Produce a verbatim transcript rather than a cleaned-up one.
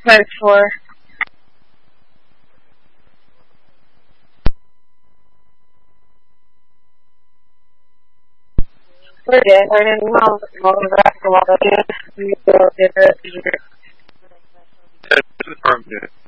Code four. We're good. We're in well, well, the rest of all the good. We will get the Confirmed.